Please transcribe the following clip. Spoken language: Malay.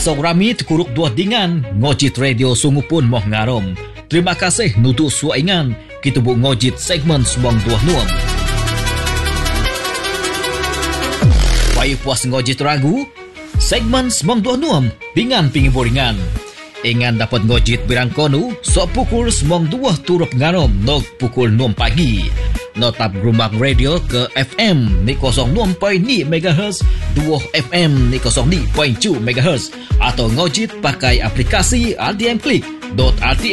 Pasok rami kuruk dua dingan ngojit radio sungu pun moh ngarom. Terima kasih nutu suaingan kita bu ngojit segmen semong dua nuam. Bayu puas ngojit ragu segmen semong dua nuam pingan pingi boringan. Ingan dapat ngojit birang konu so pukul semong dua turup ngarom nog pukul 6 pagi. Notap Gerumbang Radio ke FM ni 06.2 MHz, 2 FM ni 02.2 MHz atau ngojit pakai aplikasi RTM Click.RTM